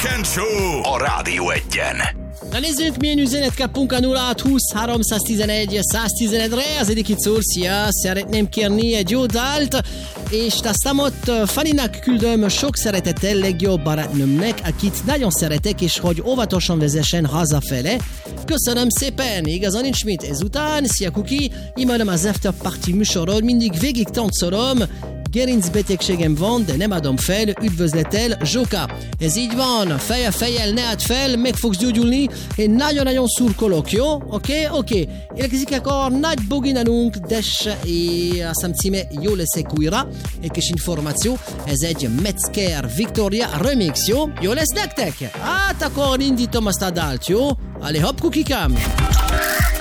Weekend Show a Rádió Egyen. Na nézzük, milyen üzenet kapunk a 0620 311 111-re. Az egyik itt szól, szia, szeretném kérni egy jó dalt, és a számot Fanninak küldöm sok szeretettel legjobb barátnőmnek, akit nagyon szeretek, és hogy óvatosan vezessen hazafele. Köszönöm szépen, igazán nincs mit ezután. Szia Kuki, imádom az After Party műsorról, mindig végig táncolom. Gerincbetegségem van, de nem adom fel, üdvözletel, Zsoka. Ez így van, fejjel, ne add fel, meg fogsz gyógyulni, én nagyon-nagyon szurkolok, jó? Oké. Érkezik akkor nagy boginanunk, Des, és azt hiszem címe Jó leszek újra, egy kis információ, ez egy Metzger Victoria remix, jó? Jó lesz nektek? Hát akkor indítom azt a dalt, jó? Allez, hopp, kukikám!